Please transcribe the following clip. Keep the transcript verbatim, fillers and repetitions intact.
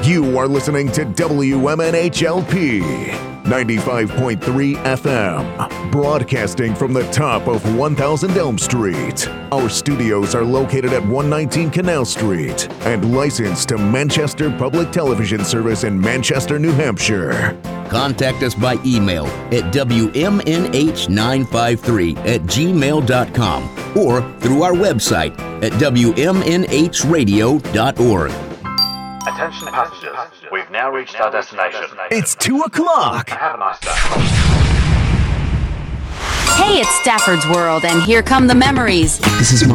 You are listening to W M N H L P ninety-five point three F M, broadcasting from the top of one thousand Elm Street. Our studios are located at one nineteen Canal Street and licensed to Manchester Public Television Service in Manchester, New Hampshire. Contact us by email at W M N H nine five three at gmail dot com or through our website at W M N H radio dot org. Attention passengers, we've now reached our destination. It's two o'clock. Have a nice day. Hey, it's Stafford's World, and here come the memories. This is my